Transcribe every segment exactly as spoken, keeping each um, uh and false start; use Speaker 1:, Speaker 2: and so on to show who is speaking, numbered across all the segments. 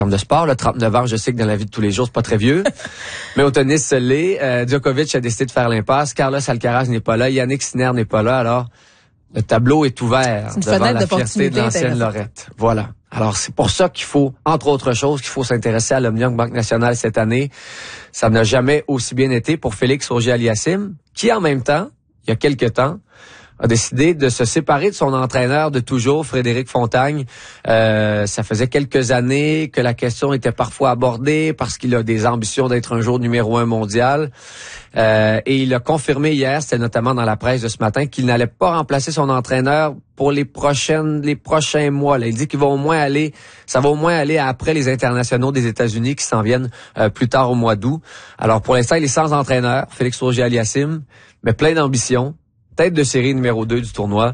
Speaker 1: de sport, là, trente-neuf ans, je sais que dans la vie de tous les jours, c'est pas très vieux. Mais au tennis, ce l'est. Euh, Djokovic a décidé de faire l'impasse. Carlos Alcaraz n'est pas là. Yannick Sinner n'est pas là. Alors, le tableau est ouvert
Speaker 2: c'est
Speaker 1: devant la fierté de l'ancienne Lorette. Voilà. Alors, c'est pour ça qu'il faut, entre autres choses, qu'il faut s'intéresser à l'Omnium Banque Nationale cette année. Ça n'a jamais aussi bien été pour Félix Auger-Aliassime, qui, en même temps, il y a quelque temps, a décidé de se séparer de son entraîneur de toujours, Frédéric Fontagne. Euh, ça faisait quelques années que la question était parfois abordée parce qu'il a des ambitions d'être un jour numéro un mondial. Euh, et il a confirmé hier, c'était notamment dans la presse de ce matin, qu'il n'allait pas remplacer son entraîneur pour les prochaines, les prochains mois. Là, il dit qu'il va au moins aller, ça va au moins aller après les internationaux des États-Unis qui s'en viennent euh, plus tard au mois d'août. Alors pour l'instant, il est sans entraîneur, Félix Auger-Aliassime, mais plein d'ambition. Tête de série numéro deux du tournoi.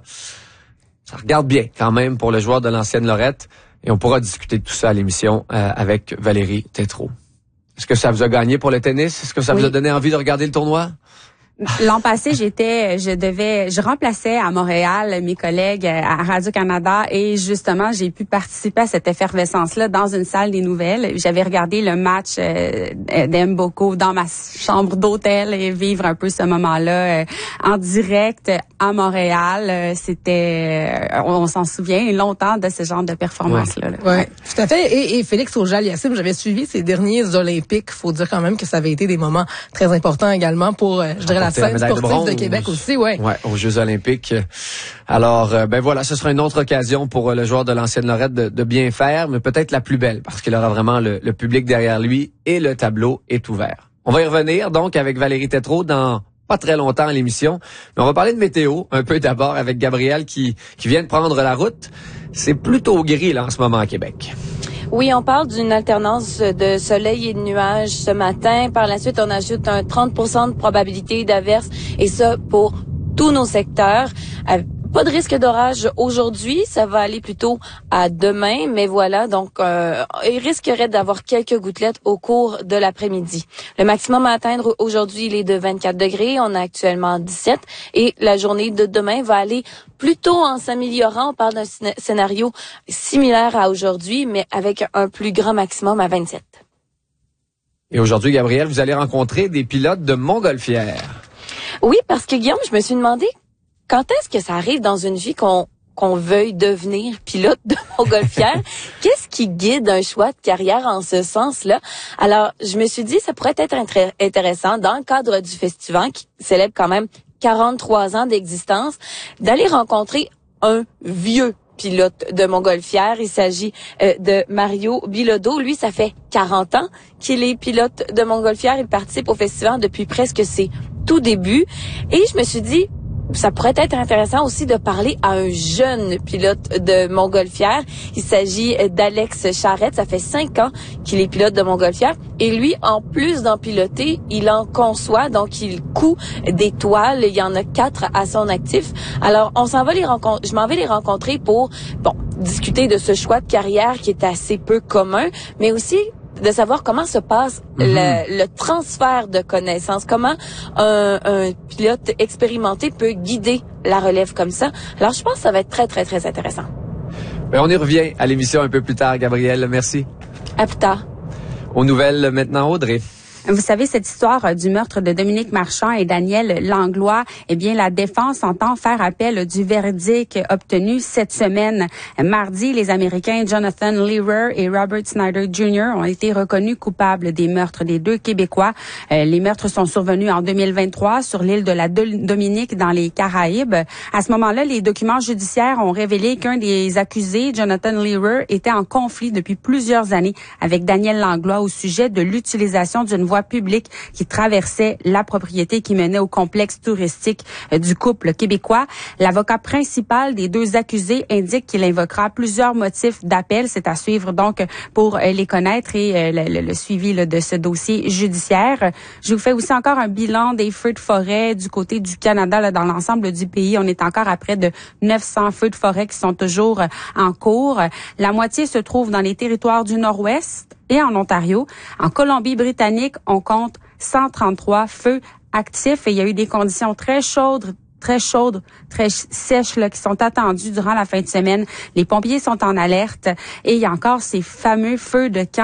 Speaker 1: Ça regarde bien quand même pour le joueur de l'ancienne Lorette. Et on pourra discuter de tout ça à l'émission euh, avec Valérie Tétrault. Est-ce que ça vous a gagné pour le tennis? Est-ce que ça
Speaker 3: oui.
Speaker 1: vous a donné envie de regarder le tournoi?
Speaker 3: L'an passé, j'étais, je devais, je remplaçais à Montréal mes collègues à Radio-Canada et justement, j'ai pu participer à cette effervescence-là dans une salle des nouvelles. J'avais regardé le match euh, d'Mboko dans ma chambre d'hôtel et vivre un peu ce moment-là euh, en direct à Montréal. C'était, euh, on s'en souvient longtemps de ce genre de performance-là.
Speaker 2: Oui, ouais, tout à fait. Et, et Félix Auger-Aliassime, j'avais suivi ses derniers Olympiques. Faut dire quand même que ça avait été des moments très importants également pour, euh, je dirais, la scène sportive de, de Québec aussi, ouais.
Speaker 1: Ouais, aux Jeux olympiques. Alors, euh, ben voilà, ce sera une autre occasion pour euh, le joueur de l'ancienne Lorette de, de bien faire, mais peut-être la plus belle, parce qu'il aura vraiment le, le public derrière lui et le tableau est ouvert. On va y revenir, donc, avec Valérie Tétrault dans pas très longtemps à l'émission. Mais on va parler de météo, un peu d'abord, avec Gabrielle qui, qui vient de prendre la route. C'est plutôt gris, là, en ce moment à Québec.
Speaker 4: Oui, on parle d'une alternance de soleil et de nuages ce matin. Par la suite, on ajoute un trente pour cent de probabilité d'averse et ça pour tous nos secteurs. Pas de risque d'orage aujourd'hui, ça va aller plutôt à demain, mais voilà, donc euh, il risquerait d'avoir quelques gouttelettes au cours de l'après-midi. Le maximum à atteindre aujourd'hui, il est de vingt-quatre degrés, on a actuellement dix-sept, et la journée de demain va aller plutôt en s'améliorant. On parle d'un scénario similaire à aujourd'hui, mais avec un plus grand maximum à vingt-sept.
Speaker 1: Et aujourd'hui, Gabrielle, vous allez rencontrer des pilotes de montgolfière.
Speaker 4: Oui, parce que Guillaume, je me suis demandé, quand est-ce que ça arrive dans une vie qu'on qu'on veuille devenir pilote de montgolfière? Qu'est-ce qui guide un choix de carrière en ce sens-là? Alors, je me suis dit, ça pourrait être intré- intéressant dans le cadre du festival qui célèbre quand même quarante-trois ans d'existence, d'aller rencontrer un vieux pilote de montgolfière. Il s'agit euh, de Mario Bilodeau. Lui, ça fait quarante ans qu'il est pilote de montgolfière. Il participe au festival depuis presque ses tout débuts. Et je me suis dit, ça pourrait être intéressant aussi de parler à un jeune pilote de montgolfière. Il s'agit d'Alex Charrette. Ça fait cinq ans qu'il est pilote de montgolfière. Et lui, en plus d'en piloter, il en conçoit. Donc, il coud des toiles. Il y en a quatre à son actif. Alors, on s'en va les rencontrer. Je m'en vais les rencontrer pour, bon, discuter de ce choix de carrière qui est assez peu commun, mais aussi de savoir comment se passe mm-hmm. le, le transfert de connaissances, comment un, un pilote expérimenté peut guider la relève comme ça. Alors, je pense que ça va être très, très, très intéressant.
Speaker 1: Mais on y revient à l'émission un peu plus tard, Gabrielle. Merci.
Speaker 4: À plus tard.
Speaker 1: Aux nouvelles maintenant, Audrey.
Speaker 3: Vous savez, cette histoire du meurtre de Dominique Marchand et Daniel Langlois, eh bien, la défense entend faire appel du verdict obtenu cette semaine. Mardi, les Américains Jonathan Lear et Robert Snyder junior ont été reconnus coupables des meurtres des deux Québécois. Euh, les meurtres sont survenus en deux mille vingt-trois sur l'île de la Dominique dans les Caraïbes. À ce moment-là, les documents judiciaires ont révélé qu'un des accusés, Jonathan Lear, était en conflit depuis plusieurs années avec Daniel Langlois au sujet de l'utilisation d'une voie publique qui traversait la propriété qui menait au complexe touristique du couple québécois. L'avocat principal des deux accusés indique qu'il invoquera plusieurs motifs d'appel. C'est à suivre donc pour les connaître et le, le, le suivi là, de ce dossier judiciaire. Je vous fais aussi encore un bilan des feux de forêt du côté du Canada, là, dans l'ensemble du pays. On est encore à près de neuf cents feux de forêt qui sont toujours en cours. La moitié se trouve dans les territoires du Nord-Ouest et en Ontario. En Colombie-Britannique, on compte cent trente-trois feux actifs et il y a eu des conditions très chaudes, très chaudes, très sèches là, qui sont attendues durant la fin de semaine. Les pompiers sont en alerte et il y a encore ces fameux feux de camp